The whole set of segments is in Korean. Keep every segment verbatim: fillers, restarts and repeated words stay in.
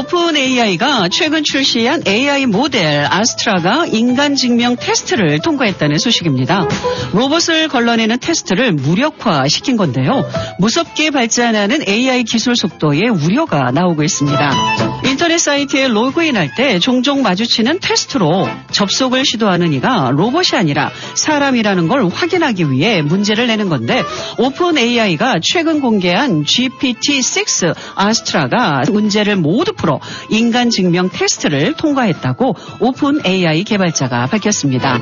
오픈 에이아이가 최근 출시한 에이아이 모델 아스트라가 인간 증명 테스트를 통과했다는 소식입니다. 로봇을 걸러내는 테스트를 무력화시킨 건데요. 무섭게 발전하는 에이아이 기술 속도에 우려가 나오고 있습니다. 인터넷 사이트에 로그인할 때 종종 마주치는 테스트로 접속을 시도하는 이가 로봇이 아니라 사람이라는 걸 확인하기 위해 문제를 내는 건데 오픈 에이아이가 최근 공개한 지피티 육 아스트라가 문제를 모두 풀어 인간 증명 테스트를 통과했다고 오픈 에이아이 개발자가 밝혔습니다.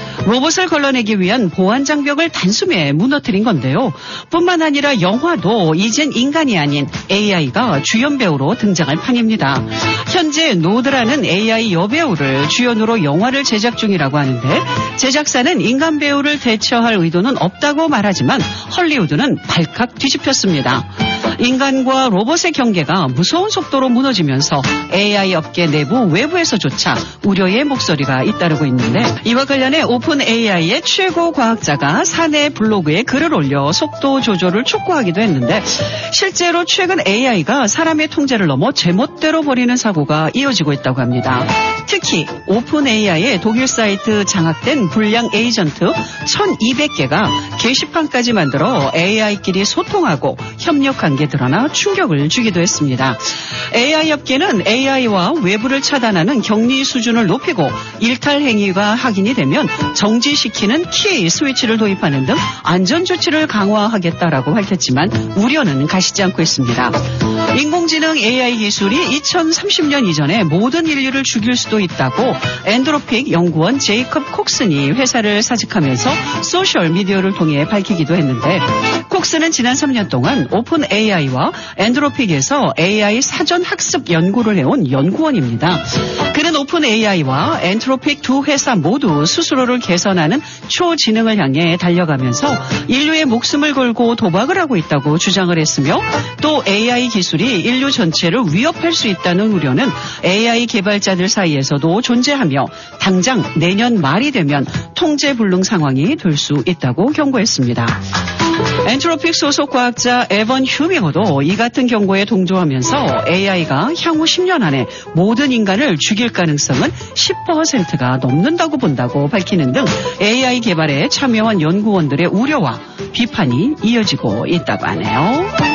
로봇을 걸러내기 위한 보안 장벽을 단숨에 무너뜨린 건데요. 뿐만 아니라 영화도 이젠 인간이 아닌 에이아이가 주연 배우로 등장할 판입니다. 현재 노드라는 에이아이 여배우를 주연으로 영화를 제작 중이라고 하는데 제작사는 인간 배우를 대처할 의도는 없다고 말하지만 헐리우드는 발칵 뒤집혔습니다. 인간과 로봇의 경계가 무서운 속도로 무너지면서 에이아이 업계 내부 외부에서조차 우려의 목소리가 잇따르고 있는데 이와 관련해 오픈 에이아이의 최고 과학자가 사내 블로그에 글을 올려 속도 조절을 촉구하기도 했는데 실제로 최근 에이아이가 사람의 통제를 넘어 제멋대로 벌이는 사고가 이어지고 있다고 합니다. 특히 오픈 에이아이의 독일 사이트 장악된 불량 에이전트 천이백 개가 게시판까지 만들어 에이아이끼리 소통하고 협력한 게 드러나 충격을 주기도 했습니다. 에이아이 업계는 에이아이와 외부를 차단하는 격리 수준을 높이고 일탈 행위가 확인이 되면 정지시키는 키 스위치를 도입하는 등 안전 조치를 강화하겠다라고 밝혔지만 우려는 가시지 않고 있습니다. 인공지능 에이아이 기술이 이천삼십 년 이전에 모든 인류를 죽일 수도 있다고 엔드로픽 연구원 제이컵 콕슨이 회사를 사직하면서 소셜미디어를 통해 밝히기도 했는데 콕슨은 지난 삼 년 동안 오픈 에이아이와 엔드로픽에서 에이아이 사전 학습 연구를 해온 연구원입니다. 그는 오픈 에이아이와 엔트로픽 두 회사 모두 스스로를 개선하는 초지능을 향해 달려가면서 인류의 목숨을 걸고 도박을 하고 있다고 주장을 했으며 또 에이아이 기술이 인류 전체를 위협할 수 있다는 우려는 에이아이 개발자들 사이에서도 존재하며 당장 내년 말이 되면 통제불능 상황이 될 수 있다고 경고했습니다. 엔트로픽 소속 과학자 에번 휴밍어도 이 같은 경고에 동조하면서 에이아이가 향후 십 년 안에 모든 인간을 죽일 가능성은 십 퍼센트가 넘는다고 본다고 밝히는 등 에이아이 개발에 참여한 연구원들의 우려와 비판이 이어지고 있다고 하네요.